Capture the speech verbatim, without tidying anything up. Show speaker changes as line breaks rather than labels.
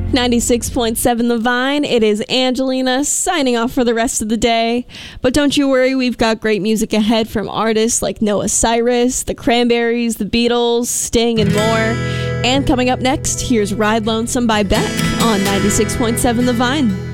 ninety-six point seven The Vine. It is Angelina signing off for the rest of the day. But don't you worry, we've got great music ahead from artists like Noah Cyrus, The Cranberries, The Beatles, Sting, and more. And coming up next, here's Ride Lonesome by Beck on ninety-six point seven The Vine.